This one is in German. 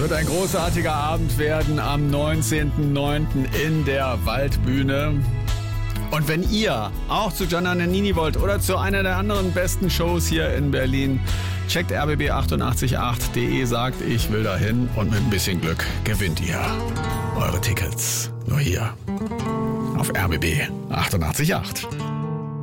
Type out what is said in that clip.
Wird ein großartiger Abend werden am 19.09. in der Waldbühne. Und wenn ihr auch zu Gianna Nannini wollt oder zu einer der anderen besten Shows hier in Berlin, checkt rbb888.de, sagt, ich will dahin und mit ein bisschen Glück gewinnt ihr eure Tickets. Nur hier auf RBB 888.